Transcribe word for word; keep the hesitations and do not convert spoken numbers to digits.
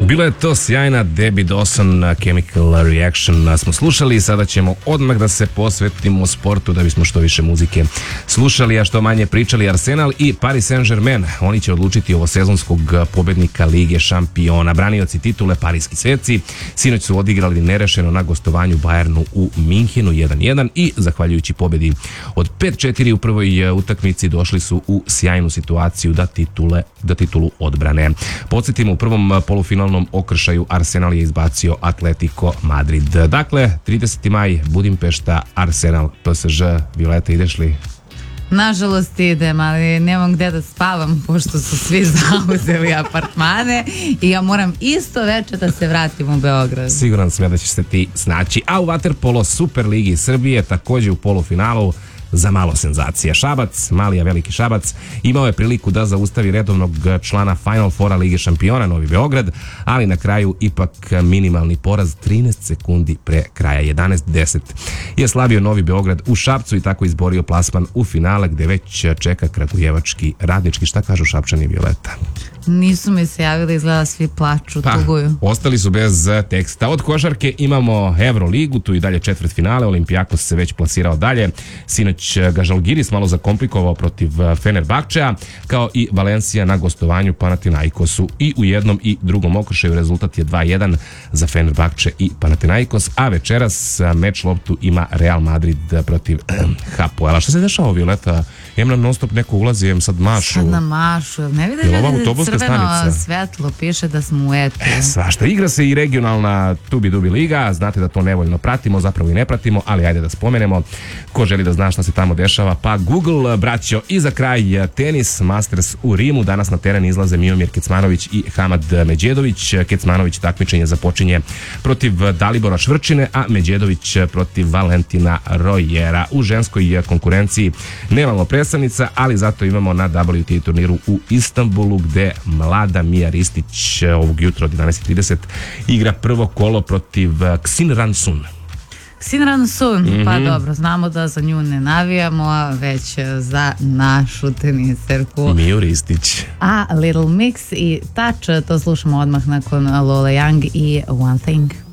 Bilo je to sjajna Debbie Dawson, Chemical Reaction smo slušali. Sada ćemo odmah da se posvetimo sportu da bismo što više muzike slušali, a što manje pričali. Arsenal i Paris Saint-Germain, oni će odlučiti ovosezonskog pobednika Lige šampiona. Branioci titule Pariski sveci sinoć su odigrali nerešeno na gostovanju Bayernu u Minhenu jedan jedan i zahvaljujući pobedi od pet četiri u prvoj utakmici došli su u sjajnu situaciju da titule da titulu odbrane. Podsjetimo, u prvom polufinalnom okršaju Arsenal je izbacio Atletico Madrid. Dakle, trideseti maj, Budimpešta, Arsenal, P S Ž. Violeta, ideš li? Nažalost idem, ali nemam gde da spavam pošto su svi zauzeli apartmane i ja moram isto veče da se vratim u Beograd. Siguran sam ja da ćeš se ti snaći. A u vaterpolo Superligi Srbije takođe u polufinalu za malo senzacija. Šabac, Malija Veliki Šabac, imao je priliku da zaustavi redovnog člana Final Fora Lige šampiona Novi Beograd, ali na kraju ipak minimalni poraz trinaest sekundi pre kraja. Jedanaest deset je slavio Novi Beograd u Šapcu i tako izborio plasman u finale gde već čeka kragujevački Radnički. Šta kažu Šapčani, Violeta? Nisu mi se javili, izgleda svi plaču, pa, tuguju. Ostali su bez teksta. Od košarke imamo Euroligu, tu i dalje četvrt finale, Olimpijakos se već plasirao dalje. Sinoć ga Žalgiris malo zakomplikovao protiv Fenerbahčea, kao i Valencija na gostovanju Panathinaikosu. I u jednom i drugom okršaju rezultat je dva jedan za Fenerbahče i Panathinaikos, a večeras meč loptu ima Real Madrid protiv Hapoela. Šta se dešava, Violeta? Jem nam non stop neko ulazi, jem sad mašu. Sad na mašu, ne vidim da crveno svetlo piše da smo u etu. E, svašta. Igra se i regionalna Tubi Dubi liga, znate da to nevoljno pratimo, zapravo i ne pratimo, ali ajde da spomenemo. Ko želi da zna šta se tamo dešava, pa Google, braćo. I za kraj tenis, Masters u Rimu. Danas na teren izlaze Miomir Kecmanović i Hamad Međedović. Kecmanović takmičenje započinje protiv Dalibora Švrčine, a Međedović protiv Valentina Rojera. U ženskoj konkurenciji nemamo predstavnica, ali zato imamo na W T A turniru u Istanbulu, gde mlada Mija Ristić ovog jutra od jedanaest trideset igra prvo kolo protiv Xin Ransun. Xin Ransun, mm-hmm. Pa dobro, znamo da za nju ne navijamo, već za našu teniserku Miju Ristić. A Little Mix i Touch, to slušamo odmah nakon Lola Young i One Thing.